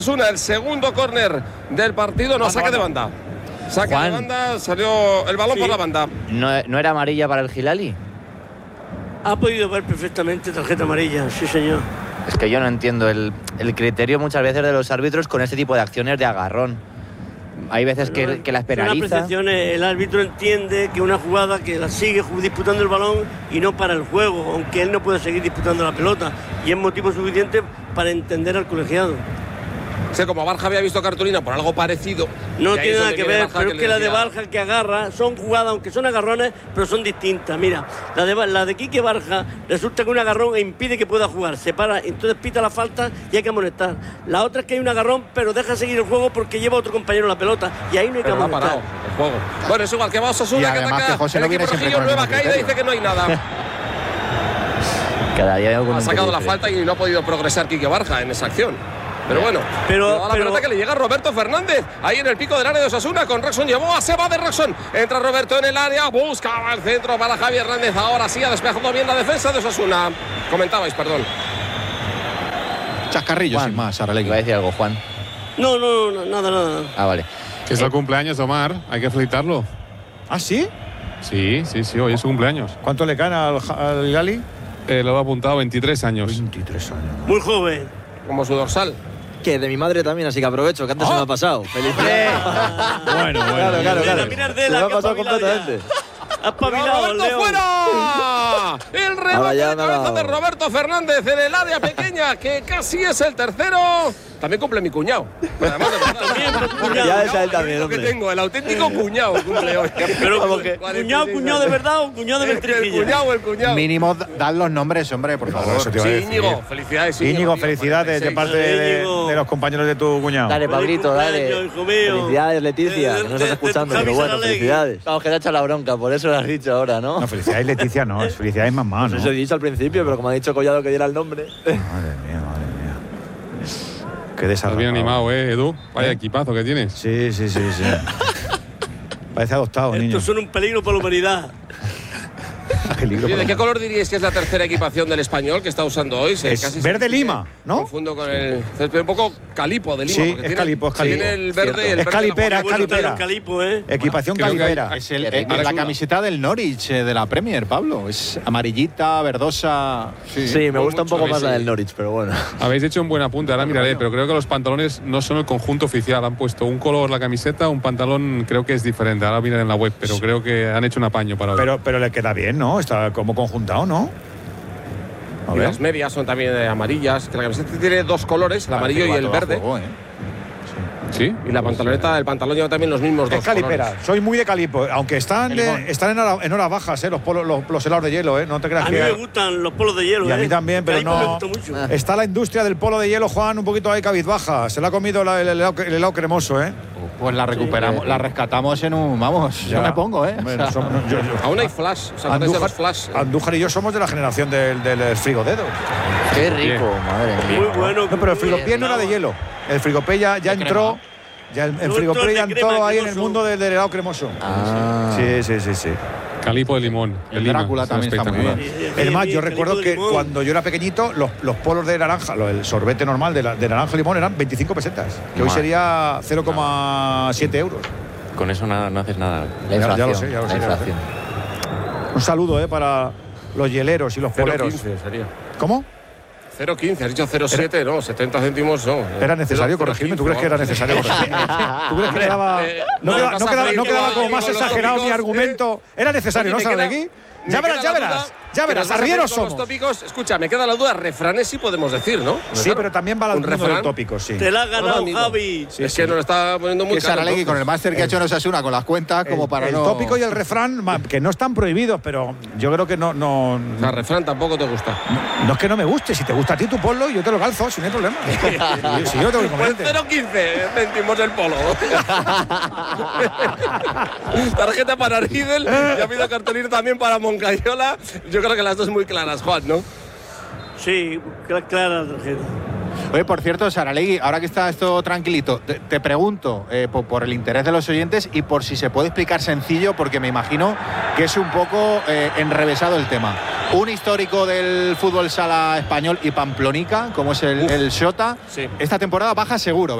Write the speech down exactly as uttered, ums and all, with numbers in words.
Osasuna, el segundo córner del partido, no, saque de banda. Saque Juan. de banda, salió el balón Sí. por la banda. ¿No, ¿No era amarilla para el Hilali? Ha podido ver perfectamente tarjeta amarilla, sí señor. Es que yo no entiendo el, el criterio muchas veces de los árbitros con este tipo de acciones de agarrón. Hay veces que, que las Son penaliza. apreciaciones, el árbitro entiende que una jugada que la sigue disputando el balón y no para el juego, aunque él no puede seguir disputando la pelota. Y es motivo suficiente para entender al colegiado. Sé, como Barja había visto cartulina por algo parecido. No y ahí tiene es nada donde que viene ver, Barja pero es le que la de decía, Barja que agarra son jugadas, aunque son agarrones, pero son distintas. Mira, la de, la de Quique Barja resulta que un agarrón impide que pueda jugar, se para, entonces pita la falta y hay que amonestar. La otra es que hay un agarrón, pero deja seguir el juego porque lleva a otro compañero la pelota y ahí no hay que Pero no ha amonestar. parado el juego. Bueno, es igual que va Y Osasuna, que además ataca que José el no equipo viene siempre rojillo, con el nueva mismo caída y criterio. dice que no hay nada. Cada día hay algún Ha sacado la diferente. falta y no ha podido progresar Quique Barja en esa acción. Pero bueno, Pero- le da la pero- pelota que le llega a Roberto Fernández. Ahí en el pico del área de Osasuna con Rexon Yeboah. Se va de Rexon. Entra Roberto en el área. Busca el centro para Javi Hernández. Ahora sí ha despejado bien la defensa de Osasuna. Comentabais, perdón. Chascarrillo Juan, sin más, iba a Saralegui. decir algo, Juan. No, no, no, nada, nada. Ah, vale. Que es Eh, el cumpleaños de Omar, hay que felicitarlo. ¿Ah, sí? Sí, sí, sí, hoy es su cumpleaños. ¿Cuánto le caen al, al Hilali? Eh, lo he apuntado, veintitrés años. veintitrés años. Muy joven. Como su dorsal. Que de mi madre también, así que aprovecho, que antes se me ha pasado. ¡Felicidades! Bueno, bueno. Claro, claro, claro. Mira, Se Ardela, me ha que pasado ha espabilado completamente. Ha espabilado, ¡Roberto León. fuera! El remate Ahora ya de me ha cabeza dado. de Roberto Fernández en el área pequeña, que casi es el tercero. También cumple mi cuñado. Además, de verdad. También, pues, cuñado. Ya es a él también, Lo que hombre. tengo, el auténtico cuñado cumple hoy. Pero, Vamos que- ¿cuñado, cuñado de verdad o cuñado de El mentrijilla? cuñado, el cuñado. Mínimo, d- dad los nombres, hombre, por Claro, favor. eso te iba a Sí, decir. Íñigo, felicidades. Íñigo, tío, felicidades de cuarenta y seis. parte de, Íñigo. de los compañeros de tu cuñado. Dale, Feliz Pablito, dale. cumpleaños, hijo mío. Felicidades, Leticia, De- que no de- estás de escuchando, Javi pero bueno, Saralegui. felicidades. Vamos, que te ha hecho la bronca, por eso lo has dicho ahora, ¿no? No, felicidades Leticia, no, es felicidades mamá, ¿no? Eso he dicho al principio, pero como ha dicho Collado que diera el nombre. Madre mía, madre mía. Qué Estás desarrollado. bien animado, ¿eh, Edu? Vaya ¿Eh? equipazo que tienes. Sí, sí, sí, sí. Parece adoptado, niño. Estos son un peligro para la humanidad. Peligro Oye, ¿de para- qué color diríais que es la tercera equipación del Español que está usando hoy? Se- Es casi verde se- lima, ¿no? Confundo con el césped, un poco calipo de lima. Sí, porque es tiene- calipo, es calipo. Tiene el verde y el Es verde calipera, de la- es Bueno, está calipera. el calipo, ¿eh? Equipación Creo que hay- calipera. Es, el- Qué es rico. la camiseta del Norwich eh, de la Premier, Pablo. Es amarillita, verdosa. Sí, Sí, me gusta un mucho, poco sí, más la sí. del Norwich, pero bueno. Habéis hecho un buen apunte, ahora miraré, pero creo que los pantalones no son el conjunto oficial. Han puesto un color la camiseta, un pantalón creo que es diferente. Ahora miraré en la web, pero creo que han hecho un apaño para hoy. Pero, pero le queda bien, ¿no? Está como conjuntado, ¿no? A Y ver. las medias son también eh, amarillas. Que la camiseta tiene dos colores, el amarillo y Parece el que va todo a verde. juego, ¿eh? ¿Sí? Y la pantaloneta, el pantalón lleva también los mismos dos Es calipera, colores. soy muy de calipo, aunque están, El de- limón. están en, hora- en horas bajas, ¿eh? los, polos- los, los helados de hielo, ¿eh? No te creas A mí que. me gustan los polos de hielo, Y a ¿eh? mí también, pero Calipo me no. gusta mucho. Está la industria del polo de hielo, Juan, un poquito ahí cabizbaja. Se la ha comido la- el, helado, el helado cremoso, ¿eh? Pues la recuperamos, la rescatamos en un. Vamos, yo me pongo, ¿eh? Hombre, O sea, no somos- no, yo- yo- Aún hay flash. ¿Os acordáis de los flash? Andújar y yo somos de la generación del, del frigodedo. Qué rico, madre mía. Muy bueno. No, pero el muy frigopié no era de hielo. El frigopié ya, ya De entró. crema. Ya el, el No, frigopié entró ya el de crema, entró ahí en el cremoso. mundo del, del helado cremoso. Ah. Sí, sí, sí, sí. Calipo de limón. de El Lima, Drácula está también está muy espectacular. bien. Es más, yo recuerdo que cuando yo era pequeñito, los, los polos de naranja, lo- el sorbete normal de, la- de naranja y limón eran veinticinco pesetas, que hoy Madre. sería cero coma siete euros. Con eso nada, no haces nada. La Ya- ya inflación. lo sé, ya lo sé, la ya lo sé. inflación. Un saludo, ¿eh? Para los hieleros y los cero poleros. quince sería. ¿Cómo? cero quince, has dicho cero siete, no, setenta céntimos no. ¿Era necesario Cero- corregirme? ¿Tú cero crees que era quince, necesario corregirme? ¿Tú crees que quedaba, eh, no, no, quedaba, vas no a quedaba- freír no quedaba con como más los exagerado mi tópicos, argumento? Era necesario, Oye, ¿no, me queda- Saralegui? me Ya queda verás, ya la verás. duda, Ya que verás, nos vas a arrieros hacer con los somos. tópicos. Escucha, me queda la duda, refranes sí podemos decir, ¿no? Sí, pero también va al un mundo del refrán. tópico, sí. Te la has ganado, amigo. Javi. Sí, es sí. que nos lo está poniendo muy Que caro. Saralegui con el máster que ha hecho en Osasuna con las cuentas, como el, para el no. tópico y el refrán, ma- que no están prohibidos, pero yo creo que no, no, O sea, refrán tampoco te gusta. no es que no me guste. Si te gusta a ti, tú ponlo y yo te lo calzo, si no hay problema. Si yo tengo que Pues comerte. cero quince céntimos el polo. Tarjeta para Riedel y ha habido cartulina también para Moncayola. Yo creo que las dos muy claras, Juan, ¿no? Sí, cl- clara la tarjeta. Oye, por cierto, Saralegui, ahora que está esto tranquilito, te, te pregunto eh, por, por el interés de los oyentes y por si se puede explicar sencillo, porque me imagino que es un poco eh, enrevesado el tema. Un histórico del fútbol sala español y pamplonica, como es el, el Xota, Sí. esta temporada baja seguro,